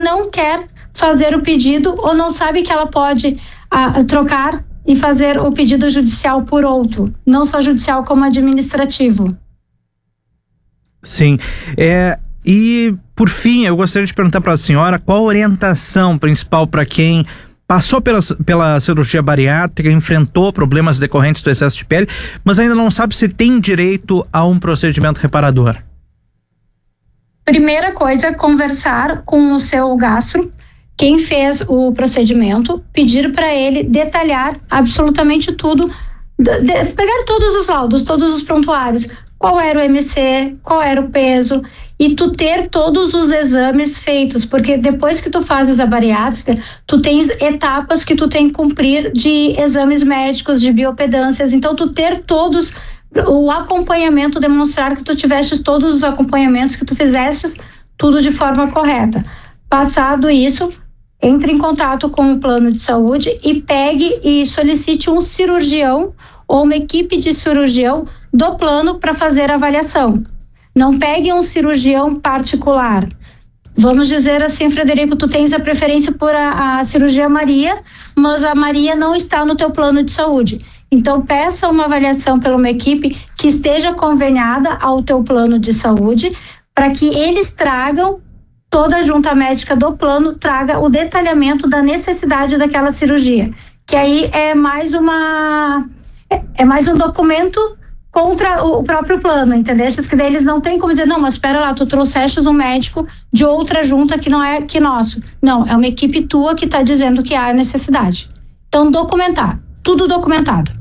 não quer fazer o pedido ou não sabe que ela pode trocar e fazer o pedido judicial por outro, não só judicial como administrativo. Sim, e por fim eu gostaria de perguntar para a senhora qual a orientação principal para quem passou pela cirurgia bariátrica, enfrentou problemas decorrentes do excesso de pele, mas ainda não sabe se tem direito a um procedimento reparador. Primeira coisa, conversar com o seu gastro, quem fez o procedimento, pedir para ele detalhar absolutamente tudo, pegar todos os laudos, todos os prontuários, qual era o MC, qual era o peso, e tu ter todos os exames feitos, porque depois que tu fazes a bariátrica, tu tens etapas que tu tem que cumprir de exames médicos, de biopedâncias, então tu ter todos o acompanhamento, demonstrar que tu tiveste todos os acompanhamentos, que tu fizeste tudo de forma correta. Passado isso, entre em contato com o plano de saúde e pegue e solicite um cirurgião ou uma equipe de cirurgião do plano para fazer a avaliação. Não pegue um cirurgião particular. Vamos dizer assim, Frederico, tu tens a preferência por a cirurgia Maria, mas a Maria não está no teu plano de saúde. Então, peça uma avaliação pela uma equipe que esteja conveniada ao teu plano de saúde, para que eles tragam, toda a junta médica do plano traga o detalhamento da necessidade daquela cirurgia. Que aí é mais um documento contra o próprio plano, entendeu? Que daí eles não têm como dizer, não, mas espera lá, tu trouxeste um médico de outra junta que não é que nosso. Não, é uma equipe tua que está dizendo que há necessidade. Então, documentar, tudo documentado.